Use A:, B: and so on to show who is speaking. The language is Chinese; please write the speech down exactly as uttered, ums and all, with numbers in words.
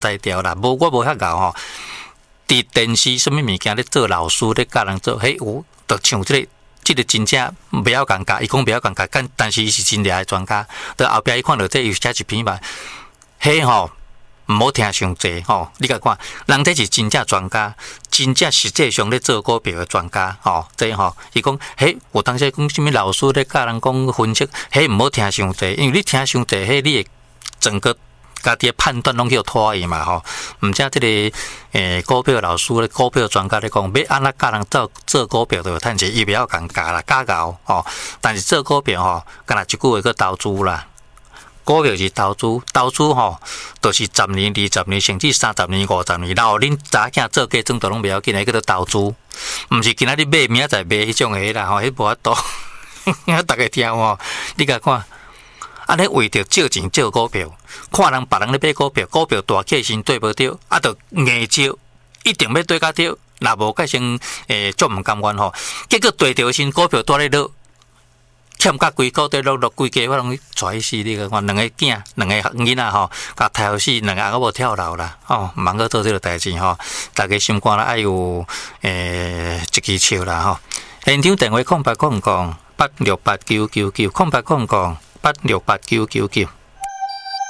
A: 摘掉啦。无我无遐敖吼。伫电视什么物件咧做老师咧教人做，嘿有，就像即、這个。即个真正不要尴尬，伊讲不要尴尬，但但是伊是真厉害专家。到后壁伊看到这有写一篇吧，嘿吼，唔好听伤济吼。你甲看，人这是真正专家，真正实际上咧做股票的专家吼。这吼，伊讲嘿，有当时讲什么老师咧教人讲分析，嘿唔好听伤济，因为你听伤济，嘿你会整个。家己的判断拢叫拖伊嘛吼，毋则即个诶股票老师咧、股票专家咧讲，要安怎教人做做股票就有趁钱，伊不要尴尬啦，假搞吼。但是做股票吼，干那一句话叫投资啦。股票是投资，投资吼，就是十年、二十年，甚至三十年、五十年，然后恁查囝做家种都拢不要紧，迄叫做投资，毋是今仔日买，明仔载买迄种诶啦吼，迄无法度。大家听吼，你甲看。安尼为着借钱借股票，看人别人咧买股票，股票大起时对无着，啊，着硬借，一定要对甲着，若无改成诶，足毋甘愿吼。结果对着时股票大咧落，欠甲规股对落落规家，我拢拽死你个看两个囝，两个囡仔吼，甲跳死，两个阿某跳楼啦，吼，毋通去做即个代志吼。大家心肝啦，爱有诶一支笑啦吼。现场电话空八空空八六八九九九空八空空。八六八九九九。